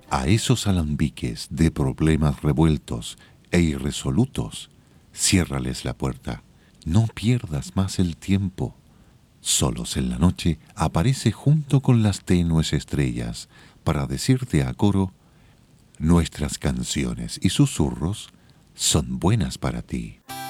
A esos alambiques de problemas revueltos e irresolutos, ciérrales la puerta. No pierdas más el tiempo. Solos en la noche aparece junto con las tenues estrellas para decirte a coro: nuestras canciones y susurros son buenas para ti.